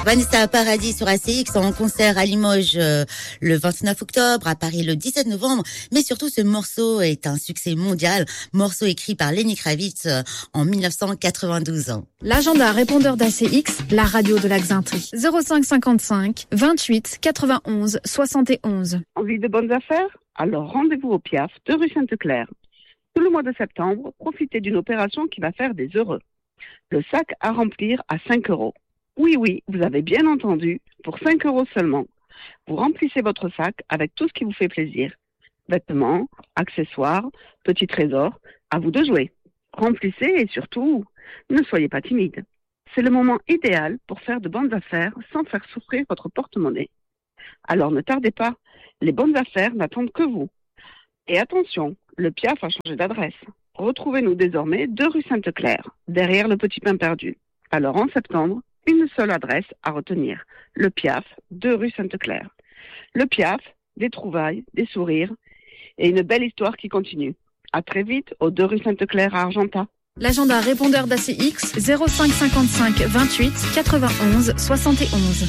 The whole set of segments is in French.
Vanessa Paradis sur ACX en concert à Limoges le 29 octobre, à Paris le 17 novembre. Mais surtout, ce morceau est un succès mondial. Morceau écrit par Lenny Kravitz en 1992. L'agenda répondeur d'ACX, la radio de la Xainterie. 05 55 28 91 71. Envie de bonnes affaires? Alors rendez-vous au Piaf de rue Sainte-Claire. Tout le mois de septembre, profitez d'une opération qui va faire des heureux. Le sac à remplir à 5 €. Oui, vous avez bien entendu, pour 5 € seulement. Vous remplissez votre sac avec tout ce qui vous fait plaisir. Vêtements, accessoires, petits trésors, à vous de jouer. Remplissez et surtout, ne soyez pas timide. C'est le moment idéal pour faire de bonnes affaires sans faire souffrir votre porte-monnaie. Alors ne tardez pas, les bonnes affaires n'attendent que vous. Et attention, le Piaf a changé d'adresse. Retrouvez-nous désormais 2 rue Sainte-Claire, derrière le Petit Pain Perdu. Alors en septembre, une seule adresse à retenir, le Piaf, 2 rue Sainte-Claire. Le Piaf, des trouvailles, des sourires et une belle histoire qui continue. À très vite aux 2 rue Sainte-Claire à Argentat. L'agenda répondeur d'ACX 05 55 28 91 71.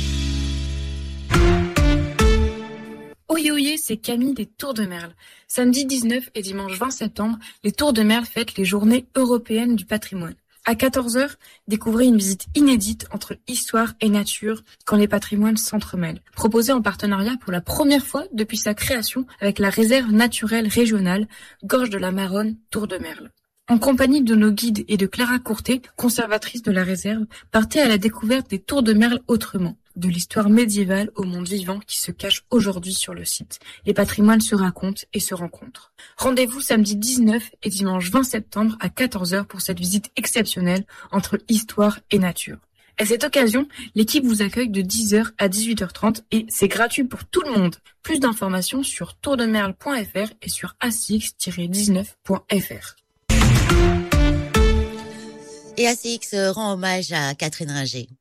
Oye, c'est Camille des Tours de Merle. Samedi 19 et dimanche 20 septembre, les Tours de Merle fêtent les Journées européennes du patrimoine. À 14h, découvrez une visite inédite entre histoire et nature quand les patrimoines s'entremêlent. Proposée en partenariat pour la première fois depuis sa création avec la réserve naturelle régionale Gorge de la Maronne, Tours de Merle. En compagnie de nos guides et de Clara Courtet, conservatrice de la réserve, partez à la découverte des Tours de Merle autrement, de l'histoire médiévale au monde vivant qui se cache aujourd'hui sur le site. Les patrimoines se racontent et se rencontrent. Rendez-vous samedi 19 et dimanche 20 septembre à 14h pour cette visite exceptionnelle entre histoire et nature. À cette occasion, l'équipe vous accueille de 10h à 18h30 et c'est gratuit pour tout le monde. Plus d'informations sur tourdemerle.fr et sur acx-19.fr. Et ACX rend hommage à Catherine Ringer.